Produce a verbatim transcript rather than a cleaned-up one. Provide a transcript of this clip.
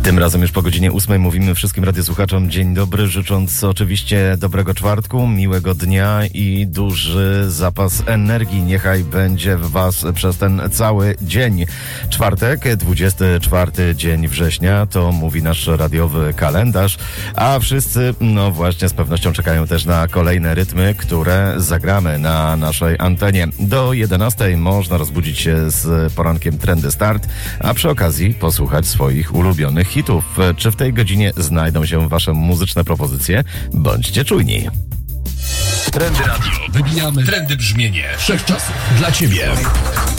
Tym razem już po godzinie ósmej mówimy wszystkim radiosłuchaczom dzień dobry, życząc oczywiście dobrego czwartku, miłego dnia i duży zapas energii. Niechaj będzie w was przez ten cały dzień. Czwartek, dwudziesty czwarty dzień września, to mówi nasz radiowy kalendarz, a wszyscy, no właśnie, z pewnością czekają też na kolejne rytmy, które zagramy na naszej antenie. Do jedenastej można rozbudzić się z porankiem Trendy Start, a przy okazji posłuchać swoich ulubionych hitów. Czy w tej godzinie znajdą się wasze muzyczne propozycje? Bądźcie czujni. Trendy Radio. Wybijamy trendy brzmienie wszechczasów dla ciebie.